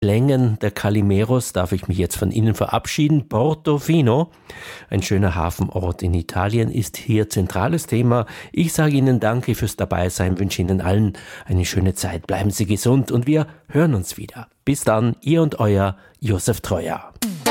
Längen der Calimeros darf ich mich jetzt von Ihnen verabschieden. Portofino, ein schöner Hafenort in Italien, ist hier zentrales Thema. Ich sage Ihnen danke fürs Dabeisein, wünsche Ihnen allen eine schöne Zeit. Bleiben Sie gesund und wir hören uns wieder. Bis dann, Ihr und Euer Josef Treuer.